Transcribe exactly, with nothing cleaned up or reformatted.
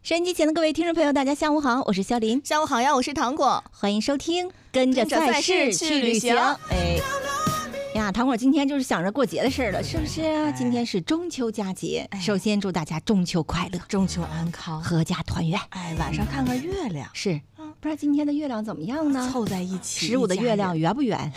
收音机前的各位听众朋友，大家下午好，我是肖林。 下午好呀，我是糖果， 欢迎收听跟着赛事去旅行。哎呀，糖果今天就是想着过节的事了，是不是？哎、今天是中秋佳节，哎、首先祝大家中秋快乐， 中秋安康， 阖家团圆。 哎，晚上看看月亮， 是。不知道今天的月亮怎么样呢？ 凑在一起， 十五的月亮圆不圆？